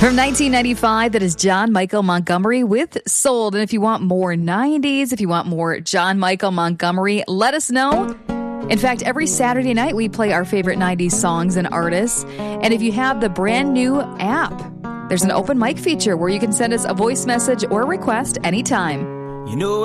From 1995, that is John Michael Montgomery with Sold. And if you want more 90s, if you want more John Michael Montgomery, let us know. In fact, every Saturday night, we play our favorite 90s songs and artists. And if you have the brand new app, there's an open mic feature where you can send us a voice message or request anytime. You know